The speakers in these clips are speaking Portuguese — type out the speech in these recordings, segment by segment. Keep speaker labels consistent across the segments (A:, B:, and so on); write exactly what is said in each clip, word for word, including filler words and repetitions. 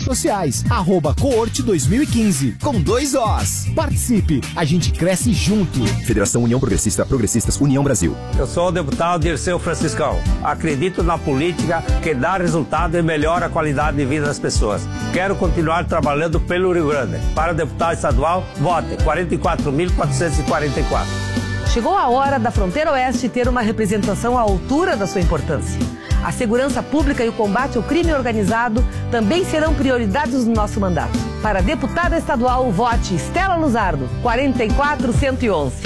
A: sociais, arroba Coorte dois mil e quinze, com dois Os. Participe, a gente cresce junto.
B: Federação União Progressista, Progressistas, União Brasil.
C: Eu sou o deputado Dirceu Franciscão. Acredito na política que dá resultado e melhora a qualidade de vida das pessoas. Quero continuar trabalhando pelo Rio Grande. Para deputado estadual, vote quarenta e quatro mil quatrocentos e quarenta e quatro.
D: Chegou a hora da Fronteira Oeste ter uma representação à altura da sua importância. A segurança pública e o combate ao crime organizado também serão prioridades do nosso mandato. Para deputada estadual, vote Estela Luzardo, quarenta e quatro cento e onze.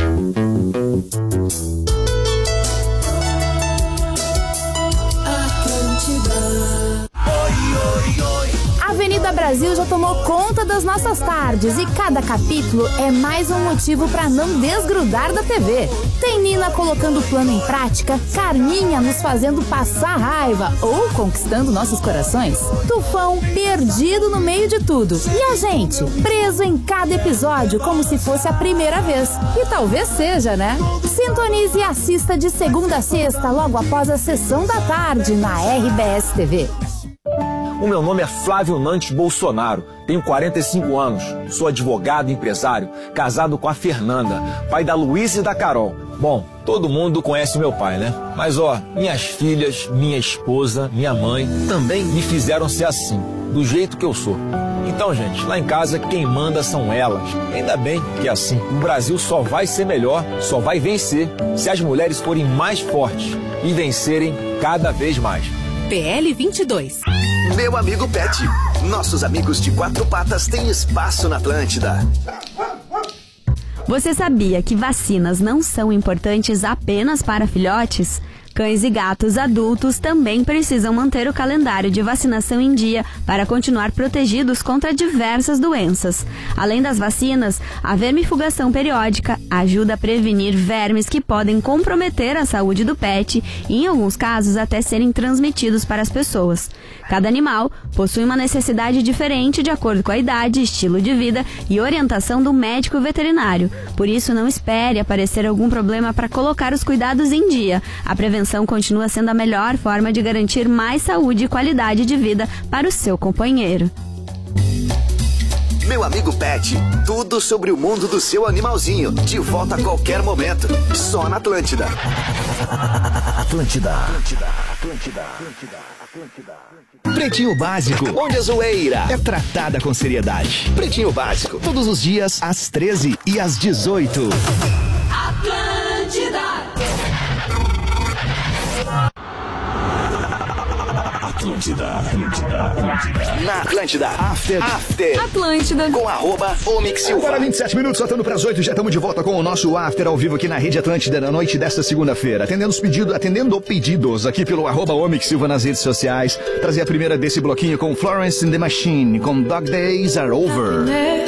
E: A Avenida Brasil já tomou conta das nossas tardes e cada capítulo é mais um motivo para não desgrudar da T V. Tem Nina colocando o plano em prática, Carminha nos fazendo passar raiva ou conquistando nossos corações, Tufão perdido no meio de tudo e a gente preso em cada episódio como se fosse a primeira vez. E talvez seja, né? Sintonize e assista de segunda a sexta logo após a sessão da tarde na R B S T V.
F: O meu nome é Flávio Nantes Bolsonaro, tenho quarenta e cinco anos, sou advogado e empresário, casado com a Fernanda, pai da Luísa e da Carol. Bom, todo mundo conhece meu pai, né? Mas ó, minhas filhas, minha esposa, minha mãe também me fizeram ser assim, do jeito que eu sou. Então, gente, lá em casa quem manda são elas. Ainda bem que é assim. O Brasil só vai ser melhor, só vai vencer se as mulheres forem mais fortes e vencerem cada vez mais.
G: P L vinte e dois.
H: Meu amigo Pet, nossos amigos de quatro patas têm espaço na Atlântida.
I: Você sabia que vacinas não são importantes apenas para filhotes? Cães e gatos adultos também precisam manter o calendário de vacinação em dia para continuar protegidos contra diversas doenças. Além das vacinas, a vermifugação periódica ajuda a prevenir vermes que podem comprometer a saúde do pet e, em alguns casos, até serem transmitidos para as pessoas. Cada animal possui uma necessidade diferente de acordo com a idade, estilo de vida e orientação do médico veterinário. Por isso, não espere aparecer algum problema para colocar os cuidados em dia. A prevenção continua sendo a melhor forma de garantir mais saúde e qualidade de vida para o seu companheiro.
H: Meu amigo Pet, tudo sobre o mundo do seu animalzinho, de volta a qualquer momento, só na Atlântida.
B: Atlântida.
H: Atlântida, Atlântida, Atlântida, Atlântida.
A: Pretinho Básico,
H: onde a zoeira
A: é tratada com seriedade.
H: Pretinho Básico,
A: todos os dias às treze e às dezoito.
G: Atlântida.
H: Atlântida, Atlântida, Atlântida. Na Atlântida, After, After.
G: Atlântida.
H: Com arroba Omix Silva.
A: Agora vinte e sete minutos, faltando para as oito, já estamos de volta com o nosso After ao vivo aqui na Rede Atlântida na noite desta segunda-feira. Atendendo os pedidos, atendendo pedidos aqui pelo arroba Omix Silva nas redes sociais. Trazer a primeira desse bloquinho com Florence and the Machine, com Dog Days Are Over.